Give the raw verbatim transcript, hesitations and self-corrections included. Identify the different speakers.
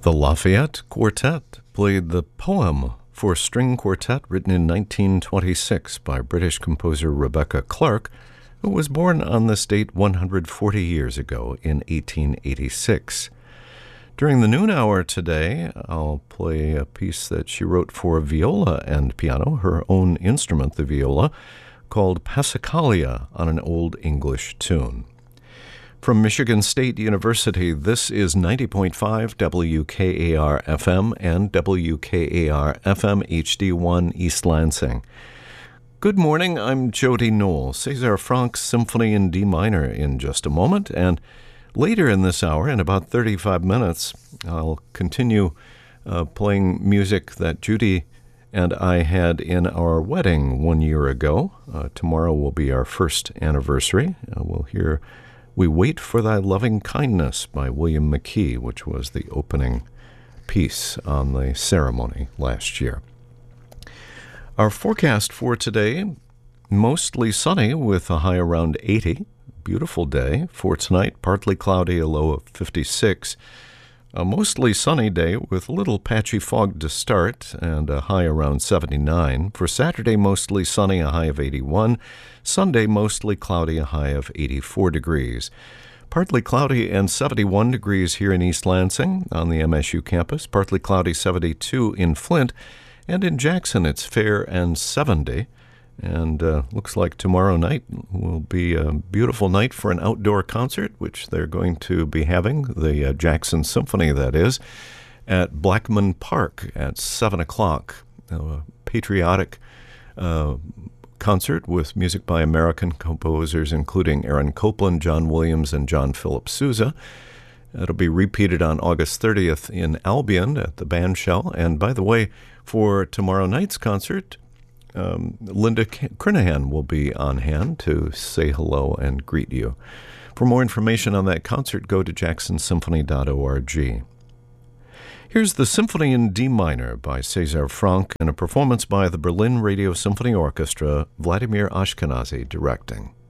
Speaker 1: The Lafayette Quartet played the Poem for String Quartet written in nineteen twenty-six by British composer Rebecca Clark, who was born on this date one hundred forty years ago in eighteen eighty-six. During the noon hour today, I'll play a piece that she wrote for viola and piano, her own instrument, the viola, called Passacaglia on an Old English tune. From Michigan State University, this is ninety point five W K A R F M and W K A R F M H D one East Lansing. Good morning, I'm Jody Knoll. César Franck's Symphony in D minor in just a moment, and later in this hour, in about thirty-five minutes, I'll continue uh, playing music that Judy and I had in our wedding one year ago. Uh, tomorrow will be our first anniversary. Uh, we'll hear We Wait for Thy Loving Kindness by William McKee, which was the opening piece on the ceremony last year. Our forecast for today, mostly sunny with a high around eighty. Beautiful day. For tonight, partly cloudy, a low of fifty-six. A mostly sunny day with a little patchy fog to start and a high around seventy-nine. For Saturday, mostly sunny, a high of eighty-one. Sunday, mostly cloudy, a high of eighty-four degrees. Partly cloudy and seventy-one degrees here in East Lansing on the M S U campus. Partly cloudy, seventy-two in Flint. And in Jackson, it's fair and seventy. And uh, looks like tomorrow night will be a beautiful night for an outdoor concert, which they're going to be having, the uh, Jackson Symphony, that is, at Blackman Park at seven o'clock. A patriotic uh, concert with music by American composers, including Aaron Copland, John Williams, and John Philip Sousa. It'll be repeated on August thirtieth in Albion at the Bandshell. And by the way, for tomorrow night's concert, Um, Linda Crinahan will be on hand to say hello and greet you. For more information on that concert, go to jackson symphony dot org. Here's the Symphony in D minor by César Franck and a performance by the Berlin Radio Symphony Orchestra, Vladimir Ashkenazy directing.